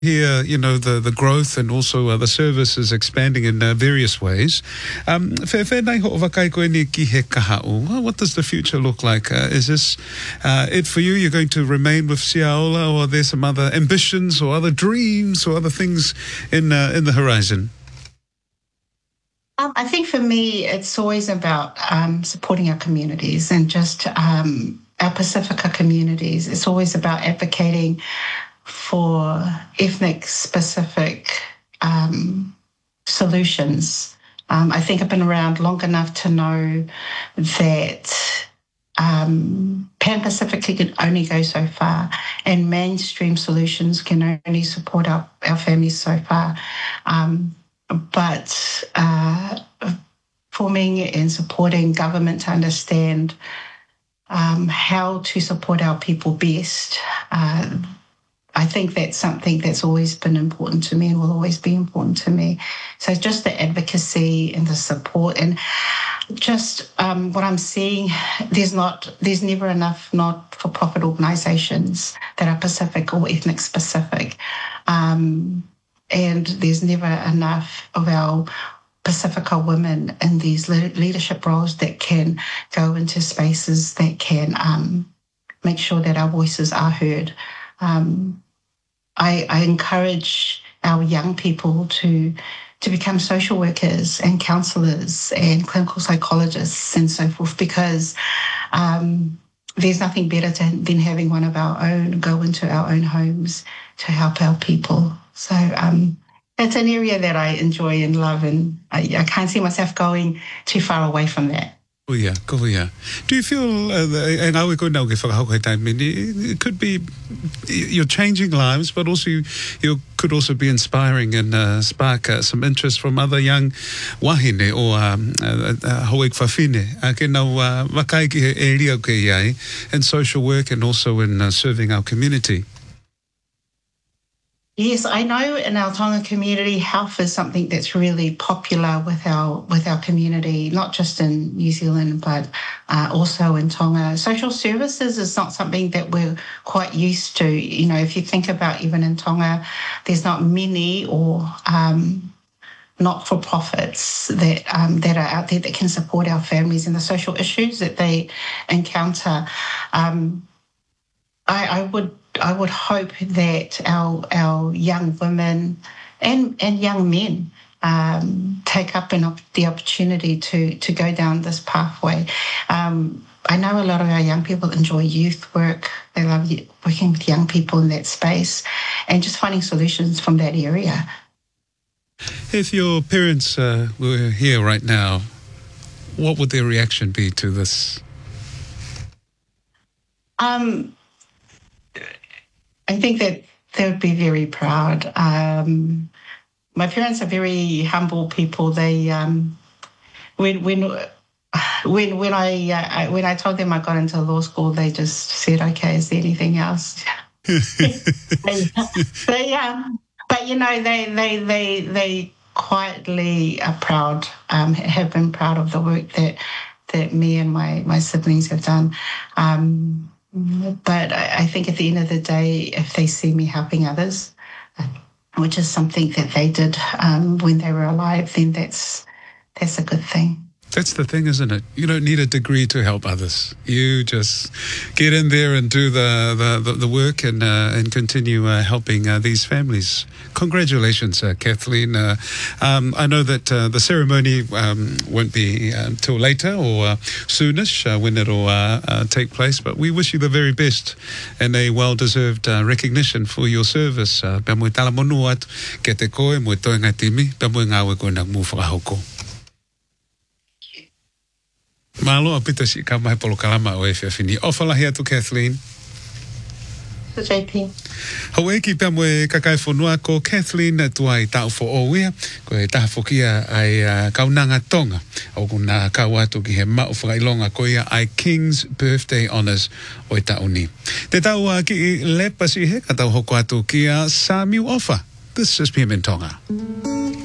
Here, the growth and also the service is expanding in various ways. What does the future look like? Is this it for you? You're going to remain with Siaola, or are there some other ambitions or other dreams or other things in the horizon? I think for me, it's always about supporting our communities and just our Pacifica communities. It's always about advocating for ethnic-specific solutions. I think I've been around long enough to know that Pan-Pacific can only go so far, and mainstream solutions can only support our families so far. But forming and supporting government to understand how to support our people best, I think that's something that's always been important to me and will always be important to me. So just the advocacy and the support, and just what I'm seeing, there's never enough not-for-profit organisations that are Pacific or ethnic specific, and there's never enough of our Pacifica women in these leadership roles that can go into spaces that can make sure that our voices are heard. I encourage our young people to become social workers and counsellors and clinical psychologists and so forth, because there's nothing better than having one of our own go into our own homes to help our people. So it's an area that I enjoy and love, and I can't see myself going too far away from that. Oh yeah. Do you feel, and it could be you're changing lives, but also you could also be inspiring and spark some interest from other young wahine or hoek whawhine in social work and also in serving our community? Yes, I know in our Tonga community, health is something that's really popular with our community, not just in New Zealand, but also in Tonga. Social services is not something that we're quite used to. If you think about even in Tonga, there's not many or not-for-profits that are out there that can support our families and the social issues that they encounter. I would hope that our young women and young men take up the opportunity to go down this pathway. I know a lot of our young people enjoy youth work. They love working with young people in that space and just finding solutions from that area. If your parents were here right now, what would their reaction be to this? I think that they would be very proud. My parents are very humble people. They when I told them I got into law school, they just said, "Okay, is there anything else?" But they quietly are proud. Have been proud of the work that me and my siblings have done. But I think at the end of the day, if they see me helping others, which is something that they did when they were alive, then that's a good thing. That's the thing, isn't it? You don't need a degree to help others. You just get in there and do the work and continue helping these families. Congratulations, Kathleen. I know that the ceremony won't be till later or soonish when it'll take place, but we wish you the very best and a well-deserved recognition for your service. Malo apita si kamai polo kalama o FFini. Ofalahi atu Kathleen. So JP. Hawaii ki pia moe kakai whanua ko Kathleen tuai tau fo owea. Ko e taha fokia ai kaunanga tonga. O kuna kawatu ki he mao whakailonga ko ia ai King's Birthday Honours o i tau ni. Te tau ki lepa si he katau hoko atu ki a Samuel Offa. This is PM in Tonga.